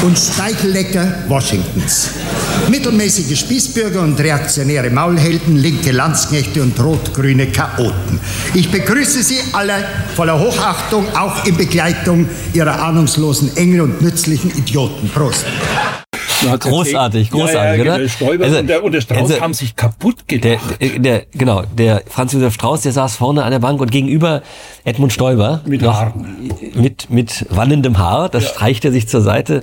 und Speichellecker Washingtons. Mittelmäßige Spießbürger und reaktionäre Maulhelden, linke Landsknechte und rot-grüne Chaoten. Ich begrüße Sie alle voller Hochachtung, auch in Begleitung Ihrer ahnungslosen Engel und nützlichen Idioten. Prost. Großartig, oder? Der Stoiber und der Strauß haben sich kaputt gedacht. Der Franz Josef Strauß, der saß vorne an der Bank und gegenüber Edmund Stoiber. Mit Haaren. Mit wallendem Haar, das streicht er sich zur Seite.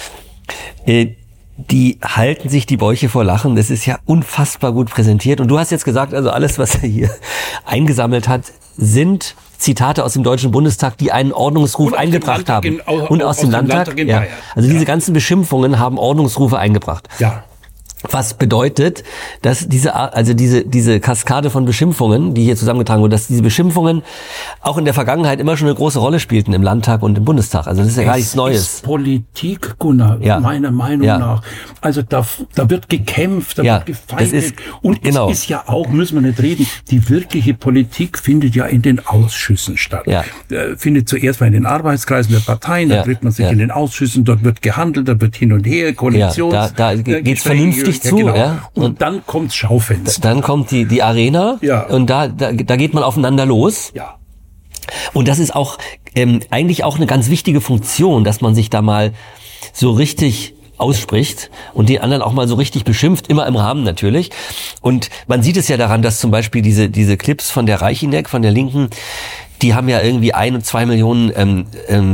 Die halten sich die Bäuche vor Lachen. Das ist ja unfassbar gut präsentiert. Und du hast jetzt gesagt, also alles, was er hier eingesammelt hat, sind Zitate aus dem Deutschen Bundestag, die einen Ordnungsruf eingebracht haben. Und aus dem Landtag. Ja. Also diese ganzen Beschimpfungen haben Ordnungsrufe eingebracht. Ja. Was bedeutet, dass diese Kaskade von Beschimpfungen, die hier zusammengetragen wurde, dass diese Beschimpfungen auch in der Vergangenheit immer schon eine große Rolle spielten im Landtag und im Bundestag. Also das ist ja gar nichts Neues. Das ist Politik, Gunnar, meiner Meinung nach. Also da wird gekämpft, da wird gefeindet. Es ist ja auch, müssen wir nicht reden, die wirkliche Politik findet ja in den Ausschüssen statt. Ja. Findet zuerst mal in den Arbeitskreisen der Parteien, dann trifft man sich in den Ausschüssen, dort wird gehandelt, da wird hin und her, da geht's vernünftig zu, genau. Ja. Und dann kommt's Schaufenster. Dann kommt die Arena und da geht man aufeinander los. Ja. Und das ist auch eigentlich auch eine ganz wichtige Funktion, dass man sich da mal so richtig ausspricht und den anderen auch mal so richtig beschimpft, immer im Rahmen natürlich. Und man sieht es ja daran, dass zum Beispiel diese Clips von der Reichineck, von der Linken, die haben ja irgendwie 1 und 2 Millionen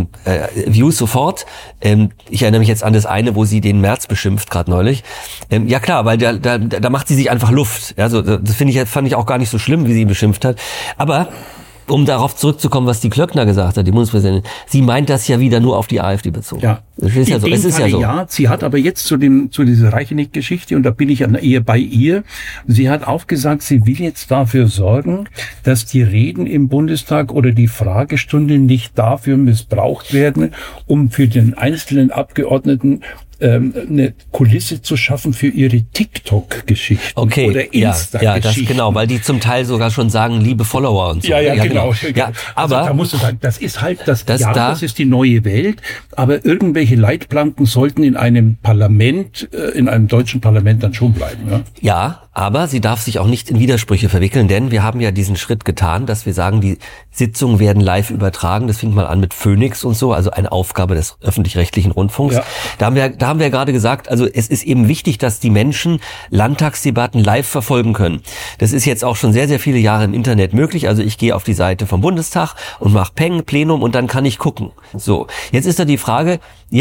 Views sofort. Ich erinnere mich jetzt an das eine, wo sie den Merz beschimpft, gerade neulich. Ja klar, weil da macht sie sich einfach Luft. Also das fand ich auch gar nicht so schlimm, wie sie ihn beschimpft hat. Aber um darauf zurückzukommen, was die Klöckner gesagt hat, die Bundespräsidentin, sie meint das ja wieder nur auf die AfD bezogen. Ja. Das ist ja so. Es ist ja so. Ja, sie hat aber jetzt zu dieser Reichenick-Geschichte, und da bin ich eher bei ihr, sie hat auch gesagt, sie will jetzt dafür sorgen, dass die Reden im Bundestag oder die Fragestunde nicht dafür missbraucht werden, um für den einzelnen Abgeordneten eine Kulisse zu schaffen für ihre TikTok-Geschichten oder Insta-Geschichten. Ja, das genau, weil die zum Teil sogar schon sagen, liebe Follower und so. Ja, genau. Ja, aber also, da musst du sagen, das ist halt das ist die neue Welt, aber irgendwelche Leitplanken sollten in einem Parlament, in einem deutschen Parlament dann schon bleiben. Ja, aber sie darf sich auch nicht in Widersprüche verwickeln, denn wir haben ja diesen Schritt getan, dass wir sagen, die Sitzungen werden live übertragen. Das fing mal an mit Phoenix und so, also eine Aufgabe des öffentlich-rechtlichen Rundfunks. Ja. Da haben wir gerade gesagt, also es ist eben wichtig, dass die Menschen Landtagsdebatten live verfolgen können. Das ist jetzt auch schon sehr, sehr viele Jahre im Internet möglich. Also ich gehe auf die Seite vom Bundestag und mache Plenum und dann kann ich gucken. So, jetzt ist da die Frage,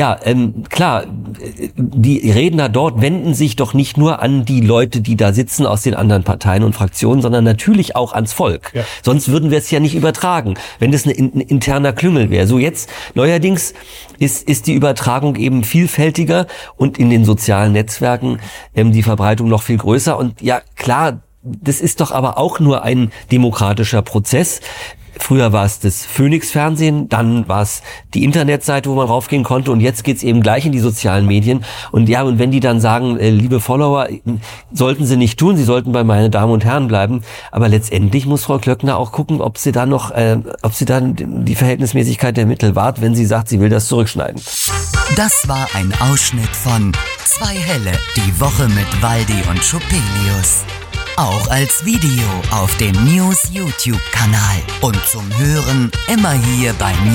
klar, die Redner dort wenden sich doch nicht nur an die Leute, die da sitzen aus den anderen Parteien und Fraktionen, sondern natürlich auch ans Volk. Ja. Sonst würden wir es ja nicht übertragen, wenn das ein interner Klüngel wäre. So jetzt, neuerdings ist die Übertragung eben vielfältiger und in den sozialen Netzwerken die Verbreitung noch viel größer. Und ja, klar, das ist doch aber auch nur ein demokratischer Prozess. Früher war es das Phoenix-Fernsehen, dann war es die Internetseite, wo man raufgehen konnte, und jetzt geht's eben gleich in die sozialen Medien. Und ja, und wenn die dann sagen, liebe Follower, sollten sie nicht tun, sie sollten bei meine Damen und Herren bleiben. Aber letztendlich muss Frau Klöckner auch gucken, ob sie dann die Verhältnismäßigkeit der Mittel wahrt, wenn sie sagt, sie will das zurückschneiden. Das war ein Ausschnitt von Zwei Helle, die Woche mit Waldi und Schupelius. Auch als Video auf dem News YouTube-Kanal und zum Hören immer hier bei